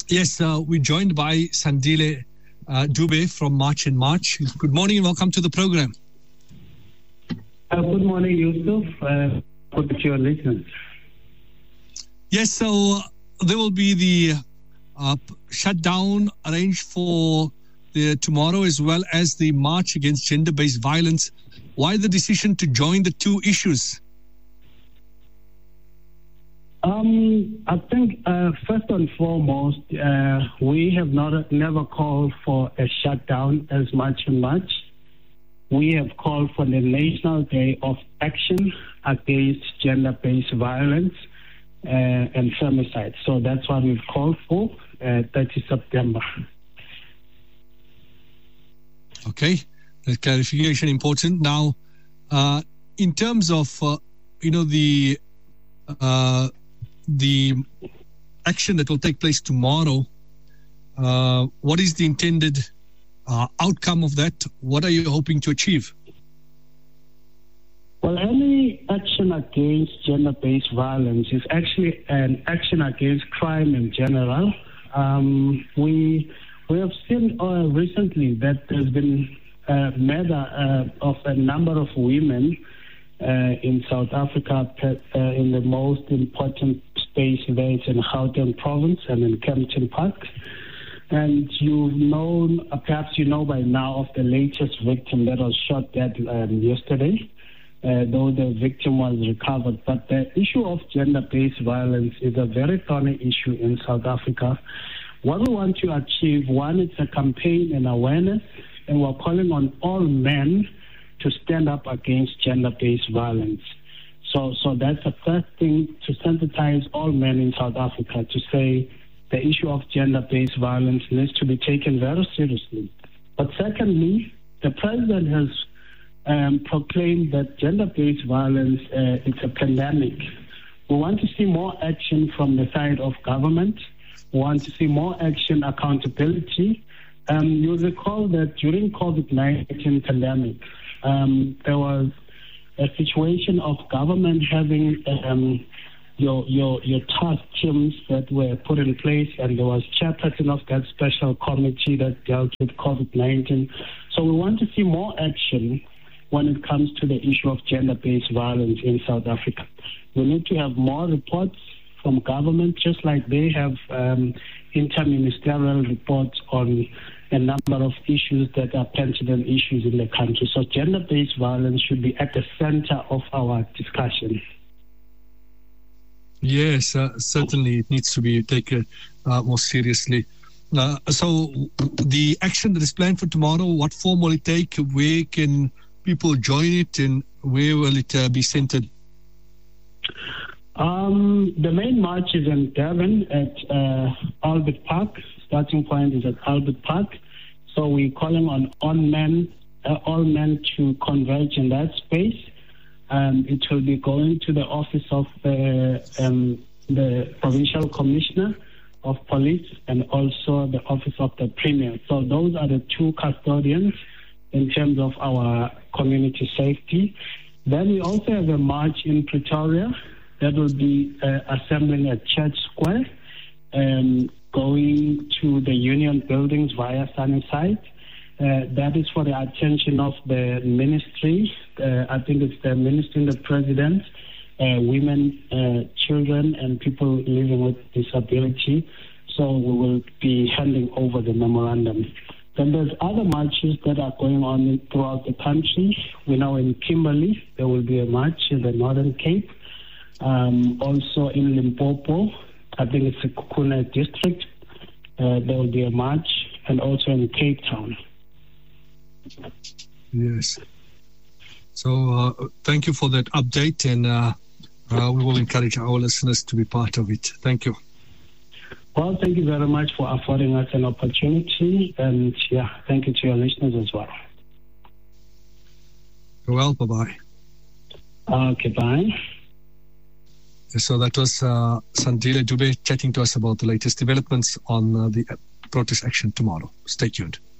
Yes, we're joined by Sandile Dube from March in March. Good morning and welcome to the program. Good morning, Yusuf. Good to your listeners. Yes, so there will be the shutdown arranged for tomorrow as well as the march against gender-based violence. Why the decision to join the two issues? I think first and foremost, we have never called for a shutdown as much. We have called for the National Day of Action Against Gender-Based Violence and Femicide. So that's what we've called for, 30 September. Okay, that clarification important. Now, in terms of, the action that will take place tomorrow, what is the intended outcome of that? What are you hoping to achieve? Well, any action against gender-based violence is actually an action against crime in general. We have seen recently that there's been a murder of a number of women in South Africa, in the most important space there is in Gauteng province and in Kempton Park. And perhaps you know by now of the latest victim that was shot dead yesterday, though the victim was recovered. But the issue of gender-based violence is a very thorny issue in South Africa. What we want to achieve, one, it's a campaign and awareness, and we're calling on all men to stand up against gender-based violence. So that's the first thing, to sensitize all men in South Africa to say the issue of gender-based violence needs to be taken very seriously. But secondly, the president has proclaimed that gender-based violence is a pandemic. We want to see more action from the side of government. We want to see more action, accountability. You'll recall that during COVID-19 pandemic, there was a situation of government having your task teams that were put in place, and there was chairperson of that special committee that dealt with COVID-19. So we want to see more action when it comes to the issue of gender-based violence in South Africa. We need to have more reports from government, just like they have interministerial reports on a number of issues that are pertinent issues in the country. So gender-based violence should be at the center of our discussion. Yes, certainly it needs to be taken more seriously. So the action that is planned for tomorrow, what form will it take? Where can people join it, and where will it be centered? The main march is in Durban at Albert Park. Starting point is at Albert Park. So we're calling on all men to converge in that space. It will be going to the office of the Provincial Commissioner of Police and also the office of the Premier. So those are the two custodians in terms of our community safety. Then we also have a march in Pretoria that will be assembling at Church Square and going to the Union buildings via Sunnyside. That is for the attention of the ministry. I think it's the ministry and the president, women, children, and people living with disability. So we will be handing over the memorandum. Then there's other marches that are going on throughout the country. We're now in Kimberley. There will be a march in the Northern Cape. Also in Limpopo, I think it's the Kukuna district. There will be a march, and also in Cape Town. Yes. So thank you for that update, and we will encourage our listeners to be part of it. Thank you. Well, thank you very much for affording us an opportunity, and thank you to your listeners as well. Well, bye-bye. Okay, bye. So that was Sandile Dube chatting to us about the latest developments on the protest action tomorrow. Stay tuned.